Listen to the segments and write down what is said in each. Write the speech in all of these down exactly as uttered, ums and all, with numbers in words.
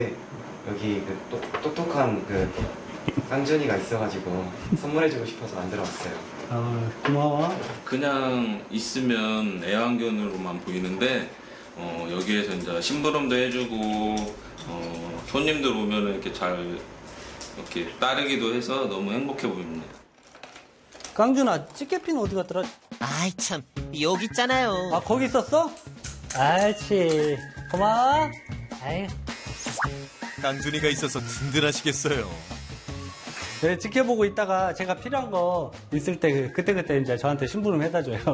여기 그 똑, 똑똑한 그 깡준이가 있어가지고 선물해주고 싶어서 만들어 왔어요. 아, 고마워. 그냥 있으면 애완견으로만 보이는데 어, 여기에서 이제 심부름도 해주고 어, 손님들 오면 이렇게 잘 이렇게 따르기도 해서 너무 행복해 보입니다. 깡준아, 찌개피는 어디 갔더라? 아이 참, 여기 있잖아요. 아, 거기 있었어? 알지. 고마워. 아이. 깡준이가 있어서 든든하시겠어요. 네, 지켜보고 있다가 제가 필요한 거 있을 때 그- 그때그때 이제 저한테 심부름 해다 줘요.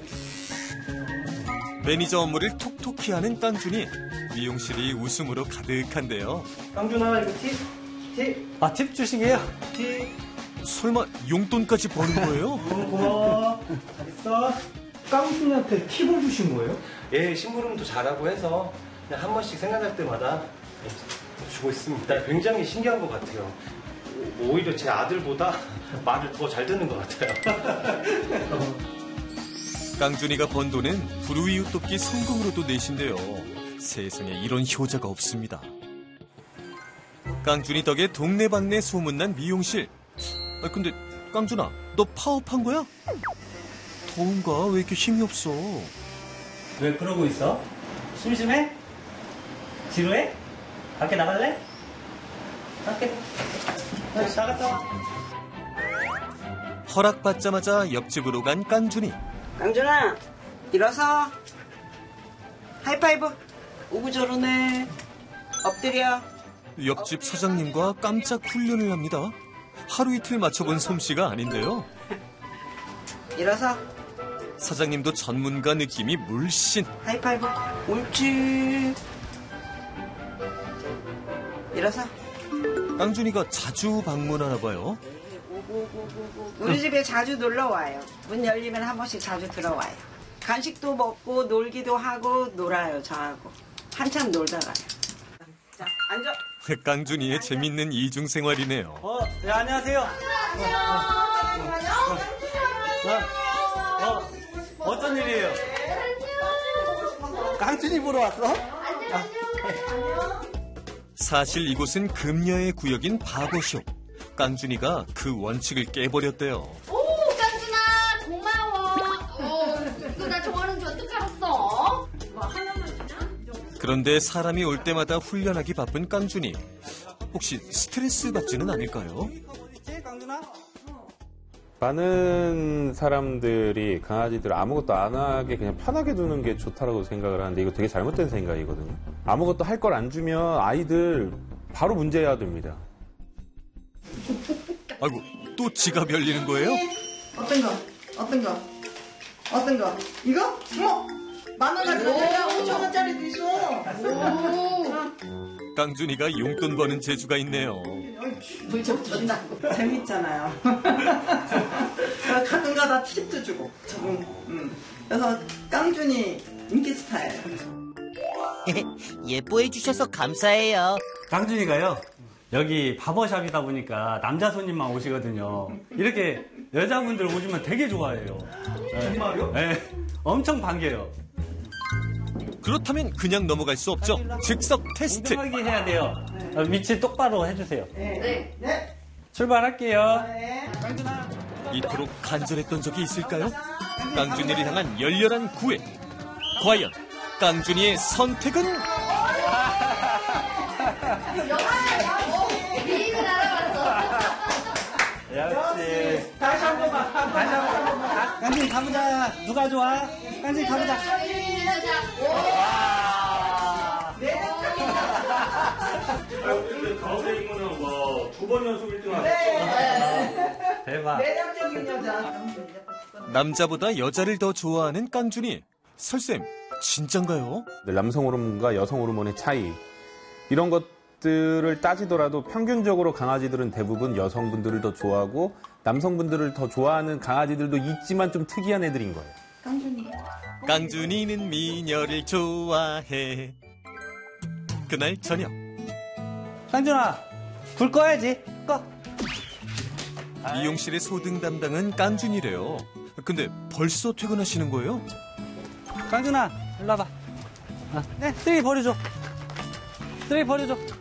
매니저 업무를 톡톡히 하는 깡준이. 미용실이 웃음으로 가득한데요. 깡준아, 이거 팁? 팁? 아, 팁 주시게요? 팁. 설마 용돈까지 버는 거예요? 응, 고마워. 잘 있어. 깡준이한테 팁을 주신 거예요? 예, 심부름도 잘하고 해서 그냥 한 번씩 생각날 때마다 주고 있습니다. 굉장히 신기한 것 같아요. 오- 오히려 제 아들보다 말을 더 잘 듣는 것 같아요. 깡준이가 번 돈은 불우이웃 돕기 성공으로도 내신데요. 세상에 이런 효자가 없습니다. 깡준이 덕에 동네방네 소문난 미용실. 아, 근데 깡준아, 너 파업한 거야? 더운가? 왜 이렇게 힘이 없어? 왜 그러고 있어? 심심해? 지루해? 밖에 나갈래? 밖에. 나갔다 와. 허락받자마자 옆집으로 간 깡준이. 깡준아, 일어서. 하이파이브. 오구 저러네. 엎드려. 옆집 사장님과 깜짝 훈련을 합니다. 하루 이틀 맞춰본 솜씨가 아닌데요. 일어서. 사장님도 전문가 느낌이 물씬. 하이파이브. 옳지. 일어서. 깡준이가 자주 방문하나 봐요. 우리 집에 자주 놀러 와요. 문 열리면 한 번씩 자주 들어와요. 간식도 먹고 놀기도 하고 놀아요, 저하고. 한참 놀다가요. 자, 앉아. 깡준이의 재밌는 이중생활이네요. 어, 네, 안녕하세요. 어, 어, 어쩐 일이에요? 깡준이 보러 왔어? 사실 이곳은 금녀의 구역인 바버숍. 깡준이가 그 원칙을 깨버렸대요. 오, 깡준아, 고마워. 어, 이거 나 좋아하는 줄 어떻게 알았어? 뭐 하나만 주냐? 그런데 사람이 올 때마다 훈련하기 바쁜 깡준이. 혹시 스트레스 받지는 않을까요? 많은 사람들이 강아지들 아무것도 안 하게 그냥 편하게 두는 게 좋다라고 생각을 하는데 이거 되게 잘못된 생각이거든요. 아무것도 할 걸 안 주면 아이들 바로 문제야 됩니다. 아이고, 또 지갑 열리는 거예요? 어떤 거? 어떤 거? 어떤 거? 이거? 어? 만 원짜리, 오천 원짜리도 있어. 깡준이가 용돈 버는 재주가 있네요. 물좀 줬나? 재밌잖아요. 가끔가다 팁도 주고. 음, 음. 그래서 깡준이 인기 스타예요. 예뻐해 주셔서 감사해요. 깡준이가요, 여기 바버샵이다 보니까 남자 손님만 오시거든요. 이렇게 여자분들 오시면 되게 좋아해요. 정말요? 네, 엄청 반겨요. 그렇다면 그냥 넘어갈 수 없죠. 즉석 테스트. 공정하게 해야 돼요. 어, 위치 똑바로 해주세요. 네. 네. 출발할게요. 네. 깡준아. 이토록 간절했던 적이 있을까요? 깡준이를 향한 열렬한 구애. 과연 깡준이의 선택은? 미인을 알아봤어. 역시. 다시 한 번만. 다시 한 번. 깡준이 가보자. 누가 좋아? 깡준이 가보자. 가운데 이모는 뭐 두 번 연속 일 등 하셨죠? 대박. 매력적인 여자. 남자보다 여자를 더 좋아하는 깡준이. 설쌤, 진짠가요? 남성 호르몬과 여성 호르몬의 차이 이런 것들을 따지더라도 평균적으로 강아지들은 대부분 여성분들을 더 좋아하고 남성분들을 더 좋아하는 강아지들도 있지만 좀 특이한 애들인 거예요. 깡준이. 깡준이는 미녀를 좋아해. 그날 저녁. 깡준아, 불 꺼야지. 꺼. 미용실의 소등 담당은 깡준이래요. 근데 벌써 퇴근하시는 거예요? 깡준아, 일로 와봐. 아, 네, 쓰레기 버려줘. 쓰레기 버려줘.